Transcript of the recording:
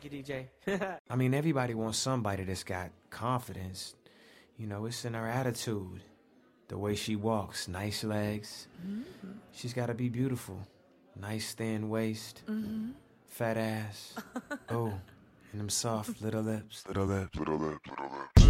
Thank you, DJ. I mean, everybody wants somebody that's got confidence. You know, it's in her attitude. The way she walks, nice legs. Mm-hmm. She's got to be beautiful. Nice thin waist. Mm-hmm. Fat ass. Oh, and them soft little lips. Little lips.